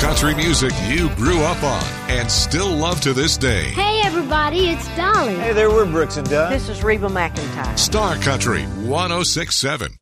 country music you grew up on and still love to this day. Hey, everybody, it's Dolly. Hey there, we're Brooks and Dunn. This is Reba McEntire. Star Country 106.7.